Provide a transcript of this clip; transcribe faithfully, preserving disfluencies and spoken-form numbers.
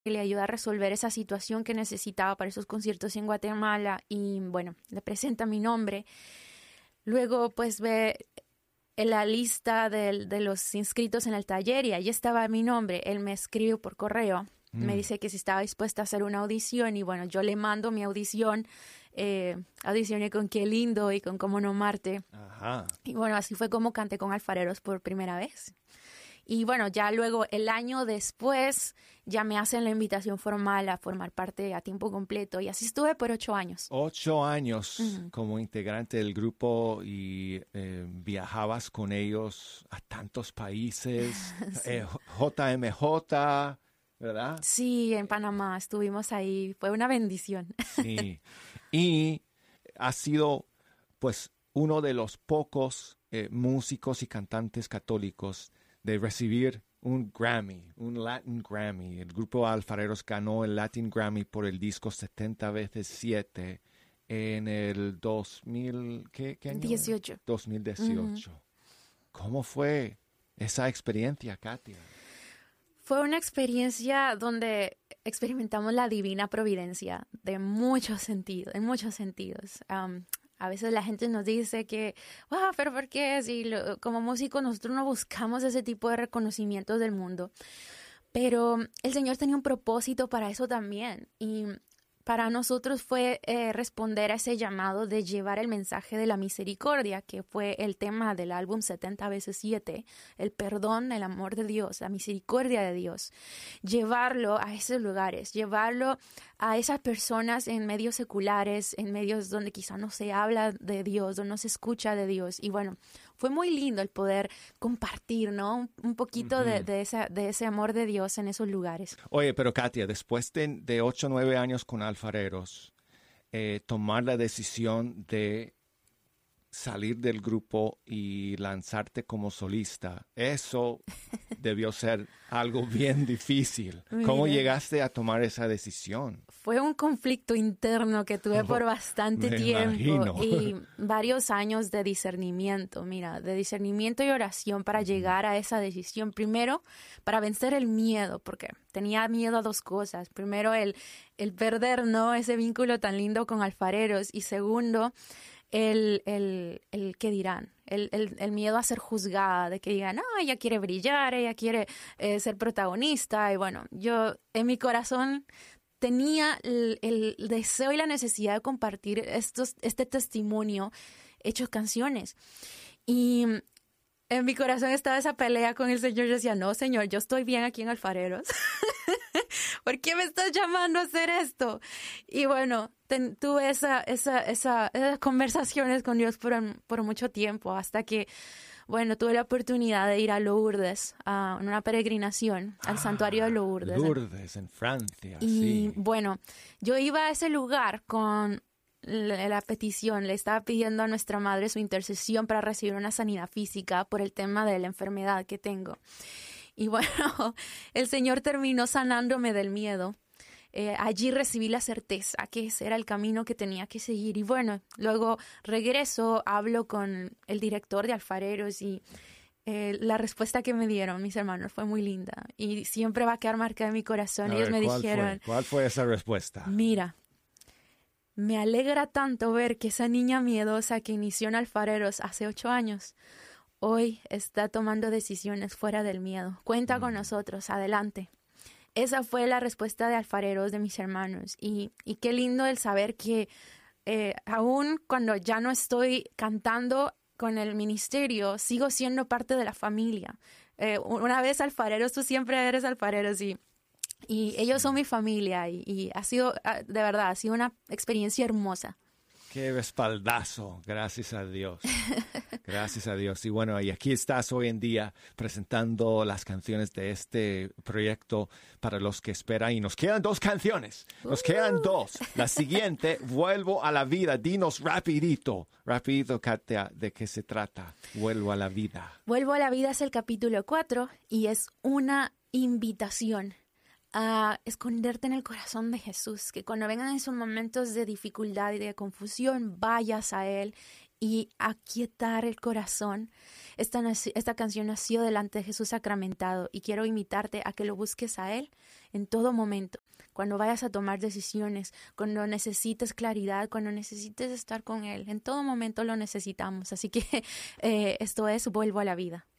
le ayuda a resolver esa situación que necesitaba para esos conciertos en Guatemala y bueno, le presenta mi nombre. Luego pues ve en la lista de, de los inscritos en el taller y ahí estaba mi nombre. Él me escribe por correo, mm. me dice que si estaba dispuesta a hacer una audición y bueno, yo le mando mi audición. Eh, audicioné con Qué Lindo y con Cómo No Amarte. Ajá. Y bueno, así fue como canté con Alfareros por primera vez. Y bueno, ya luego el año después ya me hacen la invitación formal a formar parte a tiempo completo y así estuve por ocho años. Ocho años Uh-huh. como integrante del grupo y eh, viajabas con ellos a tantos países, sí. eh, J M J, ¿verdad? Sí, en Panamá estuvimos ahí, fue una bendición. Sí, y has sido pues uno de los pocos eh, músicos y cantantes católicos de recibir un Grammy, un Latin Grammy. El grupo Alfareros ganó el Latin Grammy por el disco setenta veces siete en el dos mil, ¿qué, qué año? dieciocho. dos mil dieciocho. Uh-huh. ¿Cómo fue esa experiencia, Katia? Fue una experiencia donde experimentamos la divina providencia de muchos sentidos, en muchos sentidos. Um, A veces la gente nos dice que, wow, pero ¿por qué? Si lo, como músicos nosotros no buscamos ese tipo de reconocimientos del mundo. Pero el Señor tenía un propósito para eso también. Y para nosotros fue eh, responder a ese llamado de llevar el mensaje de la misericordia, que fue el tema del álbum setenta veces siete, el perdón, el amor de Dios, la misericordia de Dios. Llevarlo a esos lugares, llevarlo a esas personas en medios seculares, en medios donde quizá no se habla de Dios, donde no se escucha de Dios. Y bueno, fue muy lindo el poder compartir, ¿no? Un, un poquito uh-huh. de, de, esa, de ese amor de Dios en esos lugares. Oye, pero Katia, después de, de ocho o nueve años con Alfareros, eh, tomar la decisión de salir del grupo y lanzarte como solista, eso debió ser algo bien difícil. ¿Cómo Mira, llegaste a tomar esa decisión? Fue un conflicto interno que tuve oh, por bastante tiempo imagino. Y varios años de discernimiento, mira, de discernimiento y oración para llegar a esa decisión. Primero, para vencer el miedo, porque tenía miedo a dos cosas. Primero, el, el perder, ¿no? ese vínculo tan lindo con Alfareros. Y segundo, el, el, el qué dirán, el, el, el miedo a ser juzgada, de que digan, no, ella quiere brillar, ella quiere eh, ser protagonista. Y bueno, yo en mi corazón tenía el, el deseo y la necesidad de compartir estos, este testimonio hechos canciones. Y en mi corazón estaba esa pelea con el Señor. Yo decía, no, Señor, yo estoy bien aquí en Alfareros. ¿Por qué me estás llamando a hacer esto? Y bueno, ten, tuve esa, esa, esa, esas conversaciones con Dios por, por mucho tiempo, hasta que, bueno, tuve la oportunidad de ir a Lourdes, a una peregrinación, al ah, santuario de Lourdes. Lourdes, en Francia, y, sí. bueno, yo iba a ese lugar con la, la petición, le estaba pidiendo a nuestra madre su intercesión para recibir una sanidad física por el tema de la enfermedad que tengo. Y bueno, el Señor terminó sanándome del miedo. Eh, allí recibí la certeza que ese era el camino que tenía que seguir. Y bueno, luego regreso, hablo con el director de Alfareros y eh, la respuesta que me dieron mis hermanos fue muy linda. Y siempre va a quedar marcada en mi corazón. A Ellos ver, me ¿cuál dijeron... Fue? ¿Cuál fue esa respuesta? Mira, me alegra tanto ver que esa niña miedosa que inició en Alfareros hace ocho años... hoy está tomando decisiones fuera del miedo. Cuenta mm. con nosotros, adelante. Esa fue la respuesta de Alfareros, de mis hermanos. Y, y qué lindo el saber que eh, aún cuando ya no estoy cantando con el ministerio, sigo siendo parte de la familia. Eh, una vez Alfareros, tú siempre eres Alfareros y, y ellos son mi familia. Y, y ha sido, de verdad, ha sido una experiencia hermosa. Qué respaldazo, gracias a Dios, gracias a Dios. Y bueno, y aquí estás hoy en día presentando las canciones de este proyecto para los que esperan. Y nos quedan dos canciones, nos uh. quedan dos. La siguiente, Vuelvo a la Vida. Dinos rapidito, rapidito, Katia, ¿de qué se trata? Vuelvo a la Vida. Vuelvo a la Vida es el capítulo cuatro y es una invitación a esconderte en el corazón de Jesús, que cuando vengan esos momentos de dificultad y de confusión, vayas a Él y aquietar el corazón. Esta, esta canción nació delante de Jesús sacramentado y quiero invitarte a que lo busques a Él en todo momento. Cuando vayas a tomar decisiones, cuando necesites claridad, cuando necesites estar con Él, en todo momento lo necesitamos. Así que eh, esto es Vuelvo a la Vida.